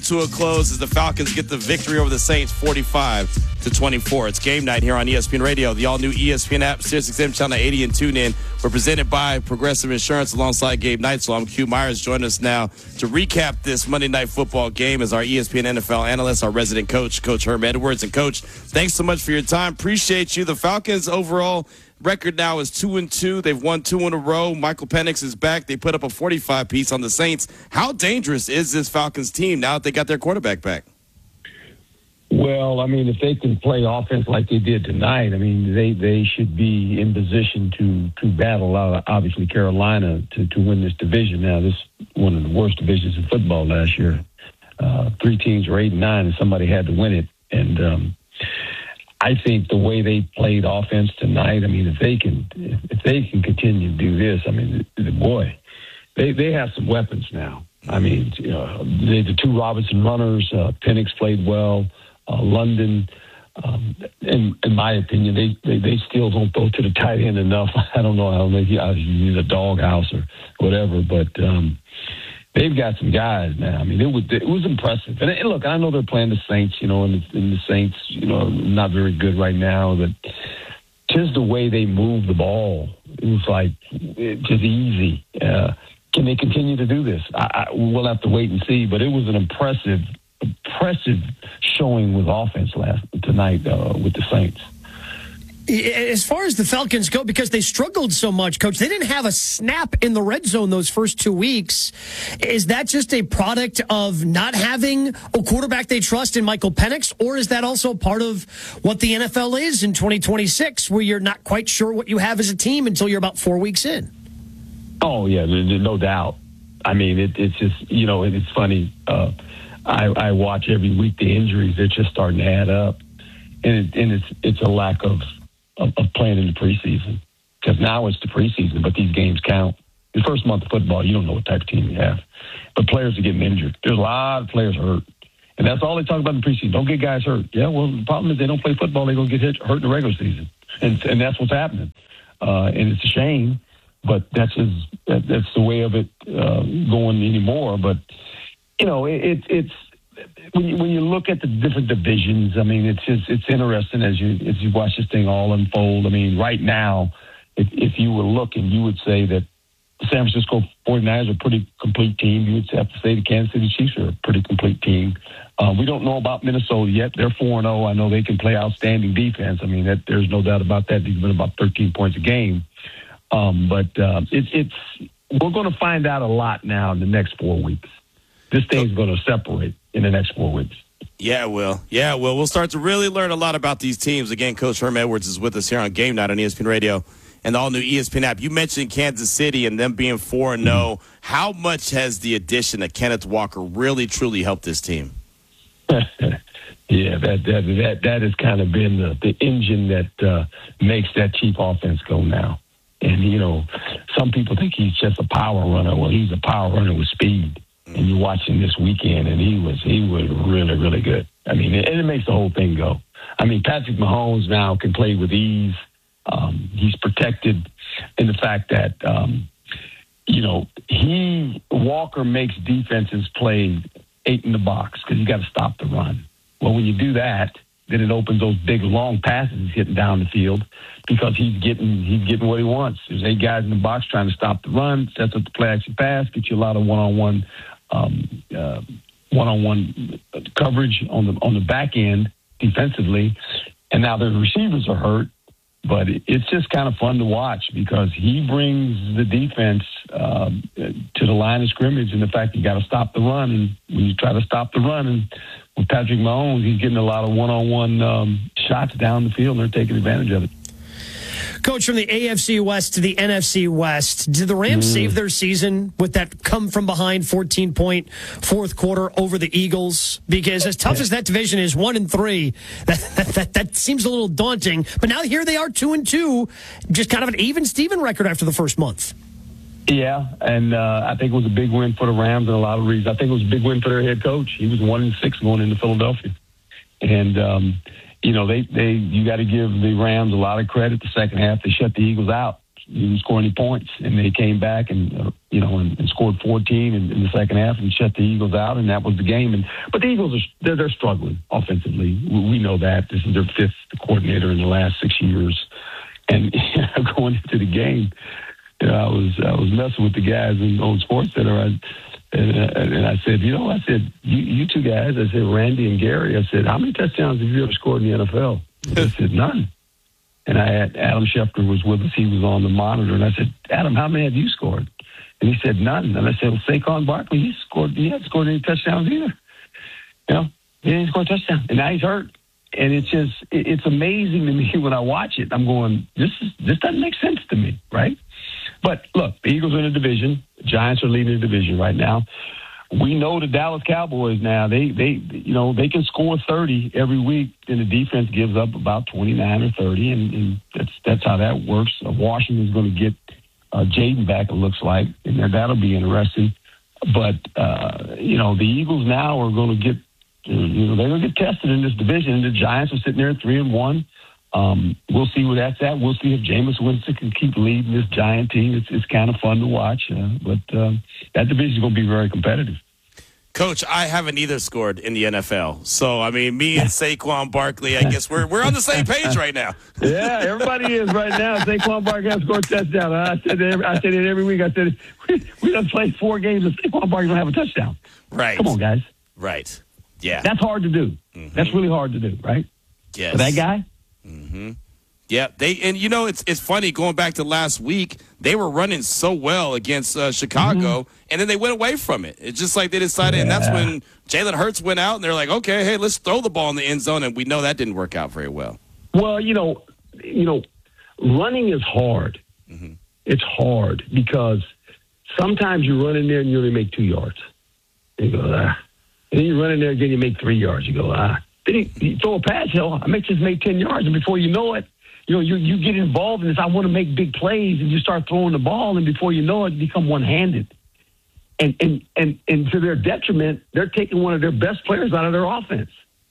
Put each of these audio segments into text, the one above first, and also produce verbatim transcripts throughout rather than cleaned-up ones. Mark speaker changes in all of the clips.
Speaker 1: to a close as the Falcons get the victory over the Saints forty-five to twenty-four. It's game night here on E S P N Radio. The all-new E S P N app, SiriusXM Channel eighty, and TuneIn. We're presented by Progressive Insurance alongside Gabe Neitzel. I'm Q Myers. Joining us now to recap this Monday Night Football game is our E S P N N F L analyst, our resident coach, Coach Herm Edwards. And, Coach, thanks so much for your time. Appreciate you. The Falcons overall record now is two and two. They've won two in a row. Michael Penix is back. They put up a forty-five piece on the Saints. How dangerous is this Falcons team now that they got their quarterback back?
Speaker 2: Well, I mean, if they can play offense like they did tonight, I mean, they, they should be in position to to battle out, obviously, Carolina to, to win this division. Now, this is one of the worst divisions in football last year. Uh, three teams were eight and nine, and somebody had to win it. And um, I think the way they played offense tonight, I mean, if they can if they can continue to do this, I mean, the, the boy, they, they have some weapons now. I mean, you know, the, the two Robinson runners, uh, Penix played well. Uh, London, um, in, in my opinion, they, they, they still don't go to the tight end enough. I don't know. I don't know if you need a doghouse or whatever, but um, they've got some guys now. I mean, it was it was impressive. And, and look, I know they're playing the Saints, you know, and the, and the Saints, you know, not very good right now. But just the way they moved the ball, it was like it, just easy. Uh, can they continue to do this? I, I, we'll have to wait and see. But it was an impressive. impressive showing with offense last tonight uh, with the Saints.
Speaker 3: As far as the Falcons go, because they struggled so much, Coach, they didn't have a snap in the red zone those first two weeks. Is that just a product of not having a quarterback they trust in Michael Penix, or is that also part of what the N F L is in twenty twenty-six, where you're not quite sure what you have as a team until you're about four weeks in?
Speaker 2: Oh, yeah, no doubt. I mean, it, it's just, you know, it's funny. Uh, I, I watch every week the injuries; they're just starting to add up, and, it, and it's it's a lack of, of, of playing in the preseason, because now it's the preseason, but these games count. The first month of football, you don't know what type of team you have, but players are getting injured. There's a lot of players hurt, and that's all they talk about in the preseason. Don't get guys hurt. Yeah, well, the problem is they don't play football; they're gonna get hit, hurt in the regular season, and and that's what's happening. Uh, and it's a shame, but that's just, that, that's the way of it uh, going anymore. But you know, it, it, it's when you, when you look at the different divisions. I mean, it's just it's interesting as you as you watch this thing all unfold. I mean, right now, if, if you were looking, you would say that the San Francisco forty-niners are a pretty complete team. You would have to say the Kansas City Chiefs are a pretty complete team. Uh, we don't know about Minnesota yet. They're four and zero. I know they can play outstanding defense. I mean, that, there's no doubt about that. They've been about thirteen points a game. Um, but uh, it's it's we're going to find out a lot now in the next four weeks. This thing's going to separate in the next four weeks.
Speaker 1: Yeah, it will. Yeah, it will. We'll start to really learn a lot about these teams. Again, Coach Herm Edwards is with us here on Game Night on E S P N Radio and the all-new E S P N app. You mentioned Kansas City and them being four and oh. How much has the addition of Kenneth Walker really, truly helped this team?
Speaker 2: yeah, that that that that has kind of been the, the engine that uh, makes that Chief offense go now. And, you know, some people think he's just a power runner. Well, he's a power runner with speed. And you watch him this weekend, and he was he was really, really good. I mean, and it makes the whole thing go. I mean, Patrick Mahomes now can play with ease. Um, he's protected in the fact that, um, you know, he, Walker makes defenses play eight in the box because you got to stop the run. Well, when you do that, then it opens those big, long passes he's hitting down the field because he's getting he's getting what he wants. There's eight guys in the box trying to stop the run, sets up the play-action pass, gets you a lot of one-on-one Um, uh, one-on-one coverage on the on the back end defensively, and now the receivers are hurt. But it's just kind of fun to watch because he brings the defense um, to the line of scrimmage, and the fact you got to stop the run. And when you try to stop the run, and with Patrick Mahomes, he's getting a lot of one-on-one um, shots down the field, and they're taking advantage of it.
Speaker 3: Coach, from the A F C West to the N F C West, did the Rams mm. save their season with that come-from-behind fourteen-point fourth quarter over the Eagles? Because as tough as that division is, one and three, that, that, that, that seems a little daunting. But now here they are, two and two, just kind of an even-Steven record after the first month.
Speaker 2: Yeah, and uh, I think it was a big win for the Rams and a lot of reasons. I think it was a big win for their head coach. He was one and six going into Philadelphia. And, um, you know, they, they you got to give the Rams a lot of credit. The second half, they shut the Eagles out. he didn't score any points, and they came back and uh, you know and, and scored fourteen in, in the second half and shut the Eagles out, and that was the game. And but the Eagles are they're, they're struggling offensively. We, we know that. This is their fifth coordinator in the last six years, and you know, going into the game, you know, I was I was messing with the guys in on Sports Center. I, And, uh, and I said, you know, I said, you, you two guys, I said, Randy and Gary, I said, how many touchdowns have you ever scored in the N F L? I said, none. And I had Adam Schefter was with us. He was on the monitor. And I said, Adam, how many have you scored? And he said, none. And I said, well, Saquon Barkley, he scored, he hasn't scored any touchdowns either. You know, he didn't score a touchdown. And now he's hurt. And it's just, it, it's amazing to me when I watch it. I'm going, this is, this doesn't make sense to me, right? But look, the Eagles are in a division. The Giants are leading the division right now. We know the Dallas Cowboys now. They, they, you know, they can score thirty every week, and the defense gives up about twenty-nine or thirty, and, and that's that's how that works. Uh, Washington's going to get uh, Jaden back, it looks like, and that'll be interesting. But uh, you know, the Eagles now are going to get, you know, they're going to get tested in this division, and the Giants are sitting there at three and one. Um, we'll see where that's at. We'll see if Jameis Winston can keep leading this Giant team. It's, it's kind of fun to watch, uh, but um, that division is going to be very competitive.
Speaker 1: Coach, I haven't either scored in the N F L. So, I mean, me and Saquon Barkley, I guess we're we're on the same page right now.
Speaker 2: Yeah, everybody is right now. Saquon Barkley has scored a touchdown. I said it every, I said it every week. I said, we, we done played four games and Saquon Barkley don't have a touchdown.
Speaker 1: Right.
Speaker 2: Come on, guys.
Speaker 1: Right. Yeah.
Speaker 2: That's hard to do. Mm-hmm. That's really hard to do, right?
Speaker 1: Yes.
Speaker 2: For that guy?
Speaker 1: Mm-hmm. Yeah, they and you know it's it's funny going back to last week. They were running so well against uh, Chicago, mm-hmm. and then they went away from it. It's just like they decided, yeah. and that's when Jalen Hurts went out, and they're like, okay, hey, let's throw the ball in the end zone, and we know that didn't work out very well.
Speaker 2: Well, you know, you know, running is hard. Mm-hmm. It's hard because sometimes you run in there and you only make two yards. You go ah, and then you run in there again, you make three yards. You go ah. Then you, you throw a pass, hill. I make just make ten yards, and before you know it, you know you you get involved in this. I want to make big plays, and you start throwing the ball, and before you know it, you become one-handed. And and and and to their detriment, they're taking one of their best players out of their offense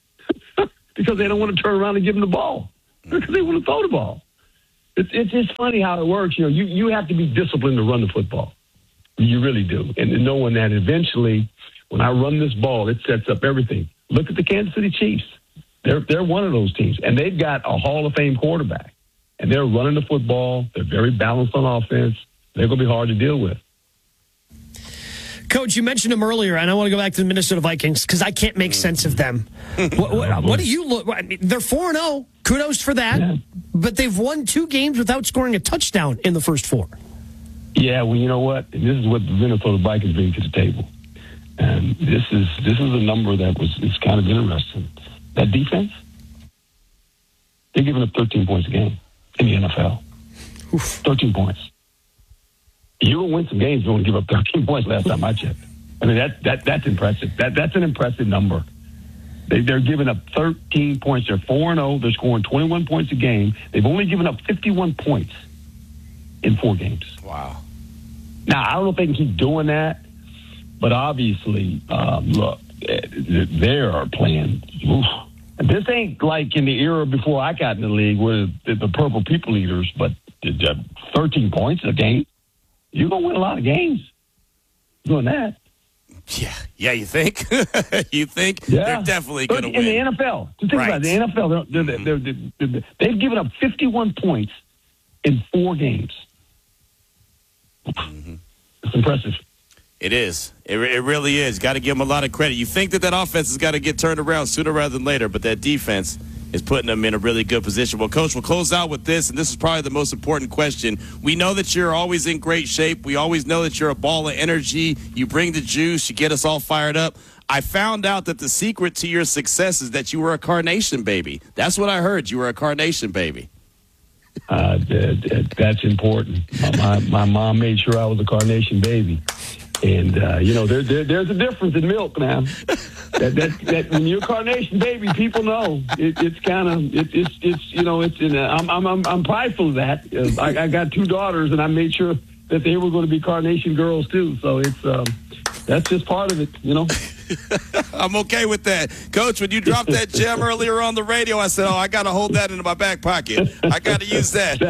Speaker 2: because they don't want to turn around and give them the ball because they want to throw the ball. It's it's just funny how it works. You know, you you have to be disciplined to run the football. You really do, and knowing that eventually, when I run this ball, it sets up everything. Look at the Kansas City Chiefs. They're they're one of those teams, and they've got a Hall of Fame quarterback, and they're running the football. They're very balanced on offense. They're going to be hard to deal with.
Speaker 3: Coach, you mentioned them earlier, and I want to go back to the Minnesota Vikings because I can't make sense of them. what, what, what do you look? I mean, they're four and zero. Kudos for that, yeah. But they've won two games without scoring a touchdown in the first four.
Speaker 2: Yeah, well, you know what? This is what the Minnesota Vikings bring to the table. And this is this is a number that was is kind of interesting. That defense, they're giving up thirteen points a game in the N F L. Oof. thirteen points. You will win some games. You won't give up thirteen points. Last time I checked. I mean that that that's impressive. That that's an impressive number. They they're giving up thirteen points. They're four and zero. They're scoring twenty one points a game. They've only given up fifty one points in four games.
Speaker 1: Wow.
Speaker 2: Now I don't know if they can keep doing that. But obviously, um, look, they are playing. Oof. This ain't like in the era before I got in the league with the, the Purple People Eaters, but thirteen points a game, you're going to win a lot of games doing that.
Speaker 1: Yeah, yeah, you think? you think?
Speaker 2: Yeah.
Speaker 1: They're definitely going to win.
Speaker 2: In the N F L. Just think
Speaker 1: right.
Speaker 2: about it. The N F L, they're, they're, mm-hmm. they're, they're, they're, they've given up fifty-one points in four games. Mm-hmm. It's impressive.
Speaker 1: It is. It, it really is. Got to give them a lot of credit. You think that that offense has got to get turned around sooner rather than later, but that defense is putting them in a really good position. Well, Coach, we'll close out with this, and this is probably the most important question. We know that you're always in great shape. We always know that you're a ball of energy. You bring the juice. You get us all fired up. I found out that the secret to your success is that you were a carnation baby. That's what I heard. You were a carnation baby.
Speaker 2: Uh, that's important. My, my mom made sure I was a carnation baby. And, uh, you know, there, there, there's a difference in milk now. that, that, that when you're a carnation baby, people know. It, it's kind of, it, it's, it's, you know, it's, in a, I'm, I'm, I'm, I'm prideful of that. Uh, I, I got two daughters, and I made sure that they were going to be carnation girls, too. So it's, um, that's just part of it, you know.
Speaker 1: I'm okay with that. Coach, when you dropped that gem earlier on the radio, I said, oh, I got to hold that in my back pocket. I got to use that.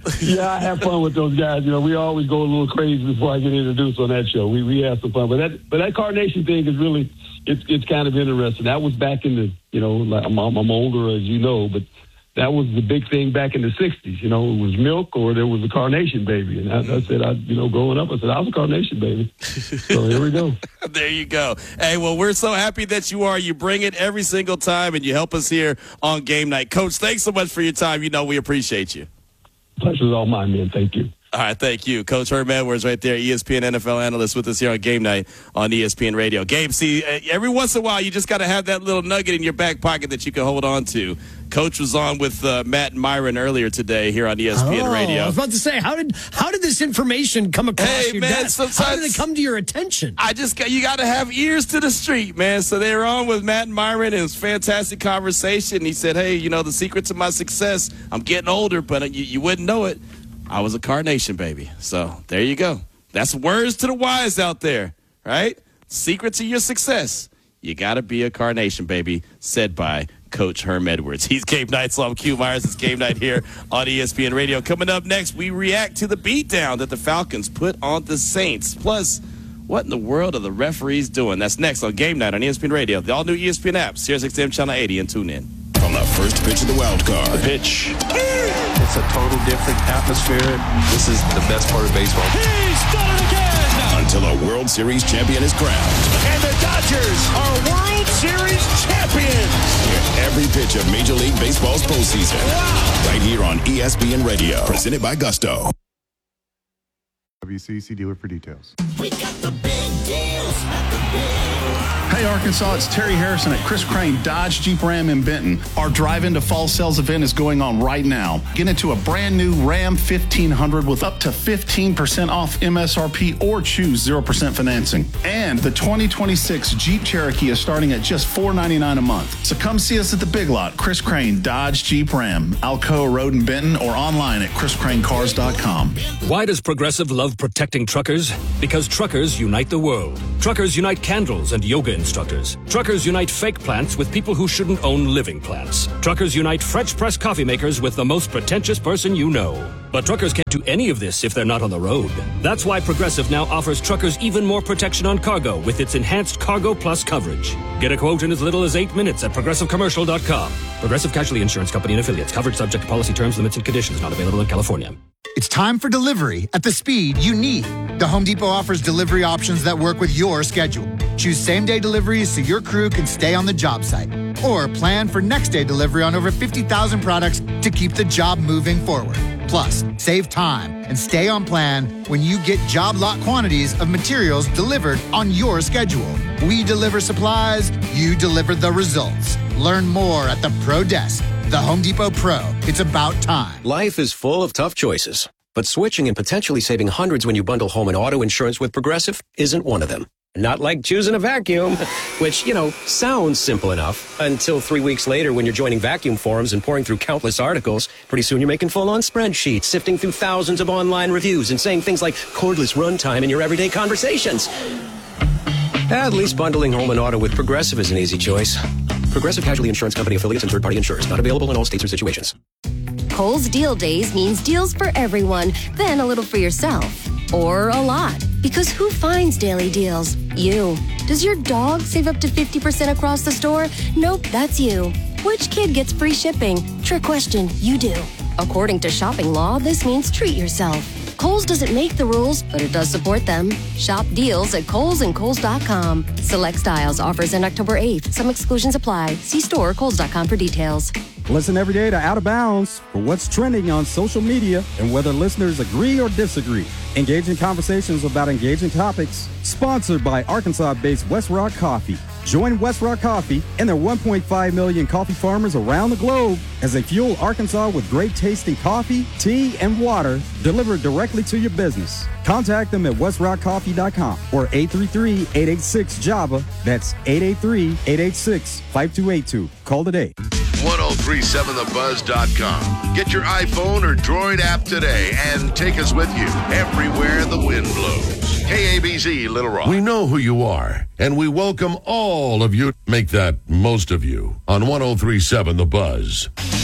Speaker 2: Yeah, I have fun with those guys. You know, we always go a little crazy before I get introduced on that show. We we have some fun, but that but that carnation thing is really it's it's kind of interesting. That was back in the you know like, I'm I'm older as you know, but that was the big thing back in the sixties. You know, it was milk or there was a carnation baby, and I, I said I you know growing up I said I was a carnation baby. So here we go.
Speaker 1: There you go. Hey, well, we're so happy that you are. You bring it every single time, and you help us here on game night. Coach, thanks so much for your time. You know we appreciate you.
Speaker 2: Pleasure's all mine, man. Thank you.
Speaker 1: All right, thank you. Coach Herm Edwards right there, E S P N N F L analyst with us here on Game Night on E S P N Radio. Gabe, see, every once in a while you just got to have that little nugget in your back pocket that you can hold on to. Coach was on with uh, Matt and Myron earlier today here on E S P N
Speaker 3: oh,
Speaker 1: Radio.
Speaker 3: I was about to say, how did how did this information come across
Speaker 1: hey,
Speaker 3: your
Speaker 1: man,
Speaker 3: desk?
Speaker 1: sometimes
Speaker 3: How did it come to your attention?
Speaker 1: I just got, you got to have ears to the street, man. So they were on with Matt and Myron, and it was a fantastic conversation. He said, hey, you know, the secret to my success, I'm getting older, but you, you wouldn't know it. I was a carnation baby. So there you go. That's words to the wise out there, right? Secret to your success. You got to be a carnation baby, said by Coach Herm Edwards. He's Game Night, so I'm Q Myers. It's Game Night here on E S P N Radio. Coming up next, we react to the beatdown that the Falcons put on the Saints. Plus, what in the world are the referees doing? That's next on Game Night on E S P N Radio. The all-new E S P N app, Sirius X M Channel eighty, and tune in.
Speaker 4: From the first pitch of the wild card.
Speaker 5: The pitch. It's a total different atmosphere. This is the best part of baseball.
Speaker 4: He's done it again! Until a World Series champion is crowned.
Speaker 6: And the Dodgers are World Series champions!
Speaker 4: Hear every pitch of Major League Baseball's postseason. Wow! Right here on E S P N Radio. Presented by Gusto.
Speaker 7: W C C dealer for details.
Speaker 8: We got the big deals at the big.
Speaker 9: Hey Arkansas, it's Terry Harrison at Chris Crane Dodge Jeep Ram in Benton. Our drive into fall sales event is going on right now. Get into a brand new Ram fifteen hundred with up to fifteen percent off M S R P or choose zero percent financing. And the twenty twenty-six Jeep Cherokee is starting at just four ninety-nine a month. So come see us at the Big Lot, Chris Crane Dodge Jeep Ram, Alcoa Road in Benton, or online at chris crane cars dot com.
Speaker 10: Why does Progressive love protecting truckers? Because truckers unite the world. Truckers unite candles and yoga instructors. Truckers unite fake plants with people who shouldn't own living plants. Truckers unite French press coffee makers with the most pretentious person you know. But truckers can't do any of this if they're not on the road. That's why Progressive now offers truckers even more protection on cargo with its enhanced Cargo Plus coverage. Get a quote in as little as eight minutes at progressive commercial dot com. Progressive Casualty Insurance Company and affiliates. Coverage subject to policy terms, limits, and conditions. Not available in California.
Speaker 11: It's time for delivery at the speed you need. The Home Depot offers delivery options that work with your schedule. Choose same-day deliveries so your crew can stay on the job site. Or plan for next-day delivery on over fifty thousand products to keep the job moving forward. Plus, save time and stay on plan when you get job lot quantities of materials delivered on your schedule. We deliver supplies, you deliver the results. Learn more at the Pro Desk. The Home Depot Pro. It's about time.
Speaker 12: Life is full of tough choices, but switching and potentially saving hundreds when you bundle home and auto insurance with Progressive isn't one of them. Not like choosing a vacuum, which, you know, sounds simple enough until three weeks later when you're joining vacuum forums and pouring through countless articles. Pretty soon you're making full-on spreadsheets, sifting through thousands of online reviews and saying things like cordless runtime in your everyday conversations. At least bundling home and auto with Progressive is an easy choice. Progressive Casualty Insurance Company affiliates and third-party insurers. Not available in all states or situations.
Speaker 13: Kohl's Deal Days means deals for everyone, then a little for yourself. Or a lot. Because who finds daily deals? You. Does your dog save up to fifty percent across the store? Nope, that's you. Which kid gets free shipping? Trick question, you do. According to shopping law, this means treat yourself. Kohl's doesn't make the rules, but it does support them. Shop deals at Kohl's and Kohl's dot com. Select styles offers end October eighth. Some exclusions apply. See store or Kohl's dot com for details.
Speaker 14: Listen every day to Out of Bounds for what's trending on social media and whether listeners agree or disagree. Engaging conversations about engaging topics. Sponsored by Arkansas-based West Rock Coffee. Join West Rock Coffee and their one point five million coffee farmers around the globe as they fuel Arkansas with great tasting coffee, tea, and water delivered directly to your business. Contact them at west rock coffee dot com or eight three three, eight eight six, Java. That's eight eight three, eight eight six, five two eight two. Call today.
Speaker 15: ten thirty-seven the buzz dot com. Get your iPhone or Droid app today and take us with you everywhere the wind blows. K A B Z Little Rock.
Speaker 16: We know who you are, and we welcome all of you. Make that most of you on ten thirty-seven The Buzz.